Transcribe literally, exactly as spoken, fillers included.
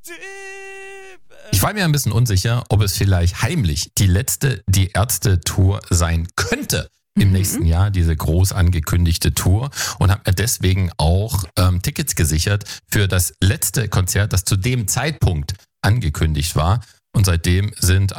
Ich war mir ein bisschen unsicher, ob es vielleicht heimlich die letzte Die Ärzte-Tour sein könnte im nächsten Jahr, diese groß angekündigte Tour, und habe mir deswegen auch ähm, Tickets gesichert für das letzte Konzert, das zu dem Zeitpunkt angekündigt war. Und seitdem sind